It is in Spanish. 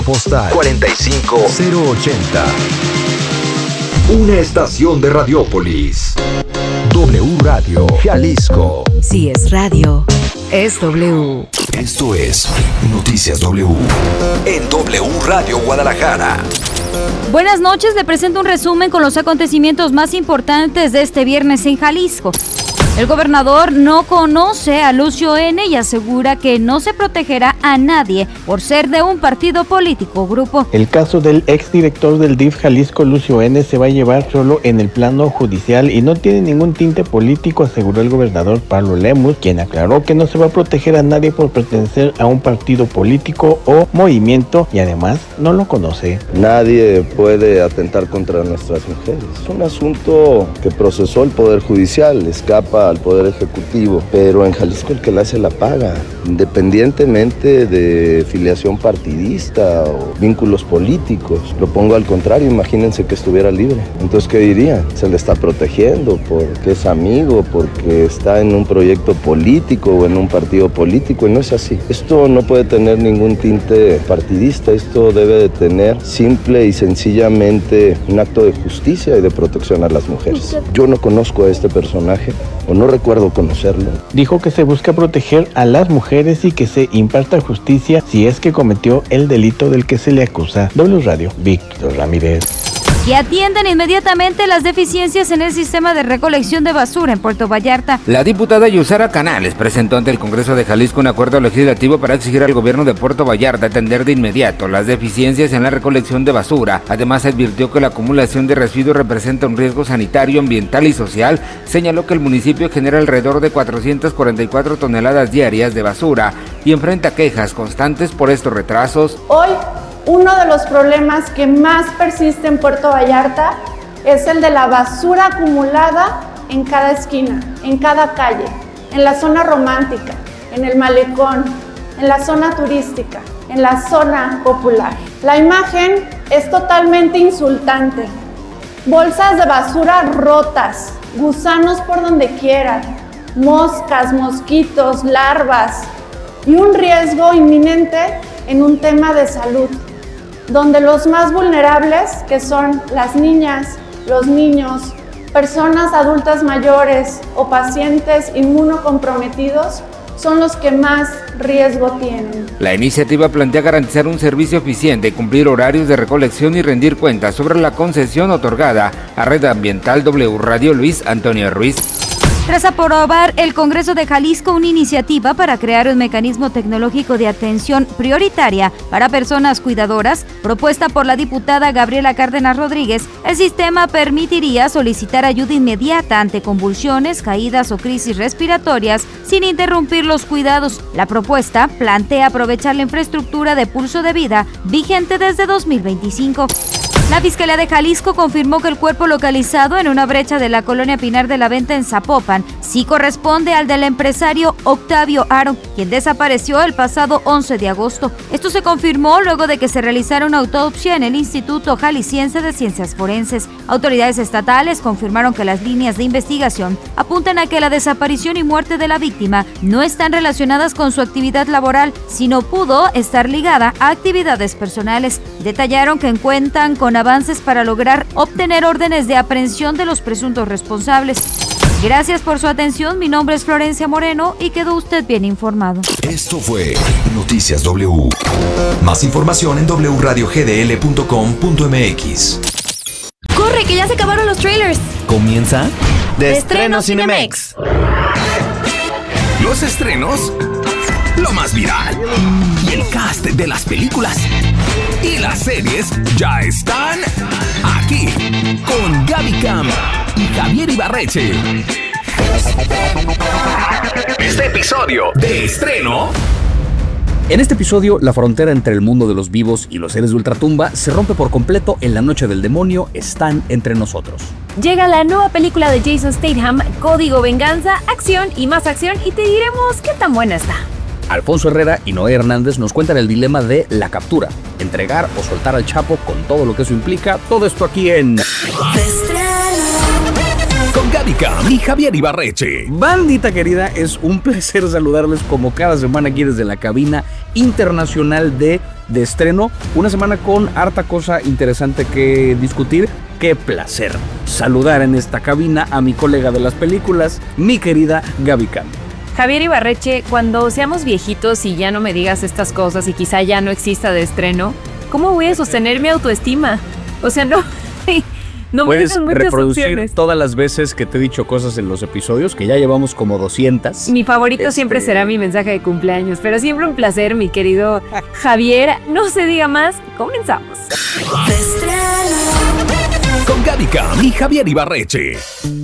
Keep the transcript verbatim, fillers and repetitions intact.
Postal cuarenta y cinco cero ochenta. Una estación de Radiópolis. W Radio Jalisco. Si es radio, es W. Esto es Noticias W. En W Radio Guadalajara. Buenas noches, le presento un resumen con los acontecimientos más importantes de este viernes en Jalisco. El gobernador no conoce a Lucio N. y asegura que no se protegerá a nadie por ser de un partido político o grupo. El caso del exdirector del D I F Jalisco, Lucio N., se va a llevar solo en el plano judicial y no tiene ningún tinte político, aseguró el gobernador Pablo Lemus, quien aclaró que no se va a proteger a nadie por pertenecer a un partido político o movimiento y además no lo conoce. Nadie puede atentar contra nuestras mujeres. Es un asunto que procesó el Poder Judicial, escapa al Poder Ejecutivo, pero en Jalisco el que la hace la paga, independientemente de filiación partidista o vínculos políticos. Lo pongo al contrario, imagínense que estuviera libre. Entonces, ¿qué dirían? Se le está protegiendo porque es amigo, porque está en un proyecto político o en un partido político, y no es así. Esto no puede tener ningún tinte partidista, esto debe de tener simple y sencillamente un acto de justicia y de protección a las mujeres. Yo no conozco a este personaje, o no recuerdo conocerlo. Dijo que se busca proteger a las mujeres y que se imparta justicia si es que cometió el delito del que se le acusa. W Radio, Víctor Ramírez. Que atiendan inmediatamente las deficiencias en el sistema de recolección de basura en Puerto Vallarta. La diputada Yusara Canales presentó ante el Congreso de Jalisco un acuerdo legislativo para exigir al gobierno de Puerto Vallarta atender de inmediato las deficiencias en la recolección de basura. Además, advirtió que la acumulación de residuos representa un riesgo sanitario, ambiental y social. Señaló que el municipio genera alrededor de cuatrocientas cuarenta y cuatro toneladas diarias de basura y enfrenta quejas constantes por estos retrasos. Hoy, uno de los problemas que más persiste en Puerto Vallarta es el de la basura acumulada en cada esquina, en cada calle, en la zona romántica, en el malecón, en la zona turística, en la zona popular. La imagen es totalmente insultante. Bolsas de basura rotas, gusanos por donde quieran, moscas, mosquitos, larvas y un riesgo inminente en un tema de salud, donde los más vulnerables, que son las niñas, los niños, personas adultas mayores o pacientes inmunocomprometidos, son los que más riesgo tienen. La iniciativa plantea garantizar un servicio eficiente, cumplir horarios de recolección y rendir cuentas sobre la concesión otorgada a Red Ambiental W Radio. Luis Antonio Ruiz. Tras aprobar el Congreso de Jalisco una iniciativa para crear un mecanismo tecnológico de atención prioritaria para personas cuidadoras, propuesta por la diputada Gabriela Cárdenas Rodríguez, el sistema permitiría solicitar ayuda inmediata ante convulsiones, caídas o crisis respiratorias sin interrumpir los cuidados. La propuesta plantea aprovechar la infraestructura de pulso de vida vigente desde dos mil veinticinco. La Fiscalía de Jalisco confirmó que el cuerpo localizado en una brecha de la colonia Pinar de la Venta en Zapopan sí corresponde al del empresario Octavio Aro, quien desapareció el pasado once de agosto. Esto se confirmó luego de que se realizara una autopsia en el Instituto Jalisciense de Ciencias Forenses. Autoridades estatales confirmaron que las líneas de investigación apuntan a que la desaparición y muerte de la víctima no están relacionadas con su actividad laboral, sino pudo estar ligada a actividades personales. Detallaron que cuentan con avances para lograr obtener órdenes de aprehensión de los presuntos responsables. Gracias por su atención, mi nombre es Florencia Moreno y quedó usted bien informado. Esto fue Noticias W. Más información en doble u radio ge de ele punto com punto eme equis. ¡Corre, que ya se acabaron los trailers! Comienza De Estreno Cinemex. Los estrenos, lo más viral, y el cast de las películas y las series ya están aquí con Gaby Cam y Javier Ibarreche. Este episodio de Estreno. En este episodio, la frontera entre el mundo de los vivos y los seres de ultratumba se rompe por completo en La Noche del Demonio Están Entre Nosotros. Llega la nueva película de Jason Statham, Código Venganza, acción y más acción, y te diremos qué tan buena está. Alfonso Herrera y Noé Hernández nos cuentan el dilema de la captura, entregar o soltar al Chapo con todo lo que eso implica. Todo esto aquí en con Gaby Cam y Javier Ibarreche. Bandita querida, es un placer saludarles como cada semana aquí desde la cabina internacional de, de estreno. Una semana con harta cosa interesante que discutir. Qué placer saludar en esta cabina a mi colega de las películas, mi querida Gaby Cam. Javier Ibarreche, cuando seamos viejitos y ya no me digas estas cosas y quizá ya no exista de estreno, ¿cómo voy a sostener mi autoestima? O sea, no... No puedes reproducir opciones. Todas las veces que te he dicho cosas en los episodios, que ya llevamos como doscientas. Mi favorito este... siempre será mi mensaje de cumpleaños, pero siempre un placer, mi querido Javier. No se diga más, comenzamos. Con Gaby Cam y Javier Ibarreche.